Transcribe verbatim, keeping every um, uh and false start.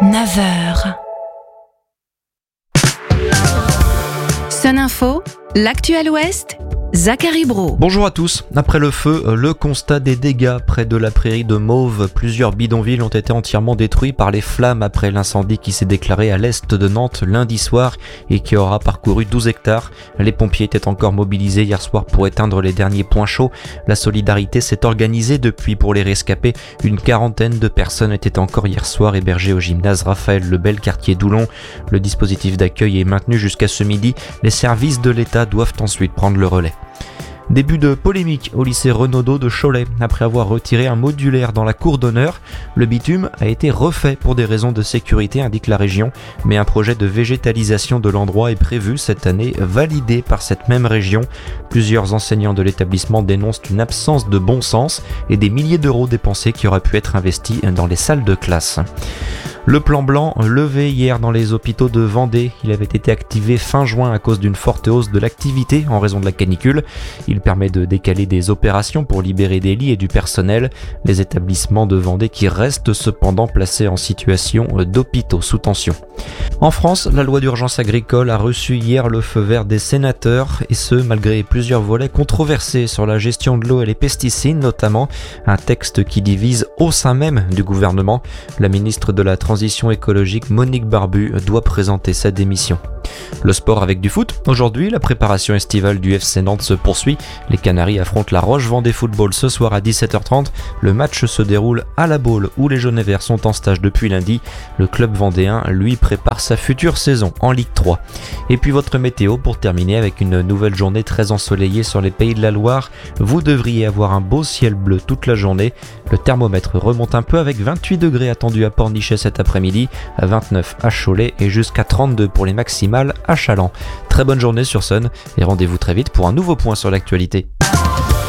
neuf heures. Sun Info, l'actuel Ouest, Zachary Brault. Bonjour à tous. Après le feu, le constat des dégâts près de la prairie de Mauves. Plusieurs bidonvilles ont été entièrement détruits par les flammes après l'incendie qui s'est déclaré à l'est de Nantes lundi soir et qui aura parcouru douze hectares. Les pompiers étaient encore mobilisés hier soir pour éteindre les derniers points chauds. La solidarité s'est organisée depuis pour les rescapés. Une quarantaine de personnes étaient encore hier soir hébergées au gymnase Raphaël Lebel, quartier d'Oulon. Le dispositif d'accueil est maintenu jusqu'à ce midi. Les services de l'État doivent ensuite prendre le relais. Début de polémique au lycée Renaudot de Cholet. Après avoir retiré un modulaire dans la cour d'honneur, le bitume a été refait pour des raisons de sécurité, indique la région. Mais un projet de végétalisation de l'endroit est prévu cette année, validé par cette même région. Plusieurs enseignants de l'établissement dénoncent une absence de bon sens et des milliers d'euros dépensés qui auraient pu être investis dans les salles de classe. Le plan blanc levé hier dans les hôpitaux de Vendée. Il avait été activé fin juin à cause d'une forte hausse de l'activité en raison de la canicule. Il permet de décaler des opérations pour libérer des lits et du personnel. Les établissements de Vendée qui restent cependant placés en situation d'hôpitaux sous tension. En France, la loi d'urgence agricole a reçu hier le feu vert des sénateurs, et ce malgré plusieurs volets controversés sur la gestion de l'eau et les pesticides notamment. Un texte qui divise au sein même du gouvernement. La ministre de la Transition écologique Monique Barbu doit présenter sa démission. Le sport avec du foot. Aujourd'hui, la préparation estivale du F C Nantes se poursuit. Les Canaries affrontent la Roche Vendée Football ce soir à dix-sept heures trente. Le match se déroule à la Baule où les jaunes et verts sont en stage depuis lundi. Le club vendéen, lui, prépare sa future saison en Ligue trois. Et puis votre météo pour terminer avec une nouvelle journée très ensoleillée sur les Pays de la Loire. Vous devriez avoir un beau ciel bleu toute la journée. Le thermomètre remonte un peu avec vingt-huit degrés attendus à Pornichet cet après-midi, à vingt-neuf à Cholet et jusqu'à trente-deux pour les maximales à Chaland. Très bonne journée sur Sun et rendez-vous très vite pour un nouveau point sur l'actualité.